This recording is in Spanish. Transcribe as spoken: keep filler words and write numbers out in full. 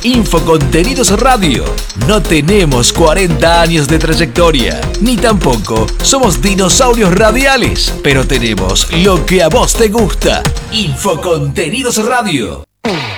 Infocontenidos Radio. No tenemos cuarenta años de trayectoria, ni tampoco somos dinosaurios radiales, pero tenemos lo que a vos te gusta. Infocontenidos Radio.